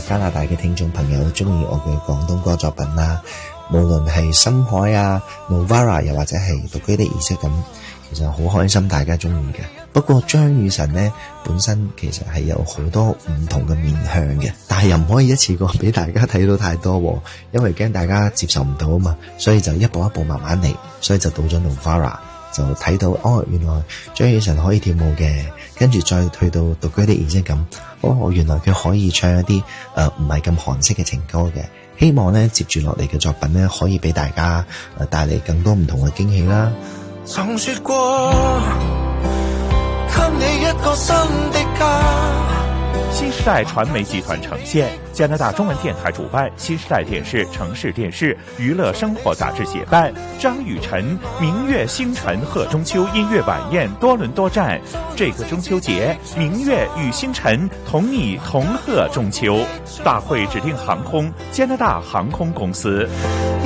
加拿大嘅聽眾朋友中意我嘅廣東歌作品啦，無論係深海啊、Novara 又或者係獨居的儀式咁，其實好開心大家中意嘅。不過張雨晨呢本身其實係有好多唔同嘅面向嘅，但係又唔可以一次過俾大家睇到太多，因為驚大家接受唔到啊嘛，所以就一步一步慢慢嚟，所以就到咗 Novara 就睇到原來張雨晨可以跳舞嘅，跟住再去到獨居的儀式咁，原來佢可以唱一啲唔係咁韓式嘅情歌嘅。希望呢接住落嚟嘅作品呢可以俾大家帶嚟更多唔同嘅驚喜啦。 曾說過給你一個新的家。 新時代傳媒集團呈現，加拿大中文電台主辦，新時代電視、城市電視、娛樂生活雜誌協辦，張雨晨明月星辰賀中秋音樂晚宴多倫多站。這個中秋節，明月與星辰同你同賀中秋。大會指定航空加拿大航空公司。